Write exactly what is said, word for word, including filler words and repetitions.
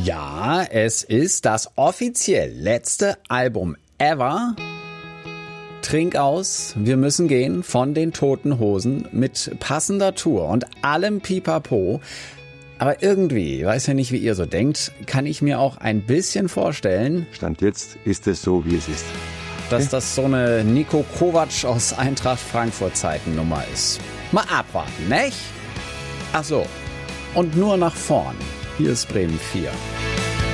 Ja, es ist das offiziell letzte Album ever. Trink aus, wir müssen gehen von den Toten Hosen mit passender Tour und allem Pipapo. Aber irgendwie, weiß ja nicht, wie ihr so denkt, kann ich mir auch ein bisschen vorstellen, Stand jetzt ist es so, wie es ist. dass das so eine Niko Kovac aus Eintracht Frankfurt Zeitennummer ist. Mal abwarten, nicht? Ach so, und nur nach vorn. Hier ist Bremen vier.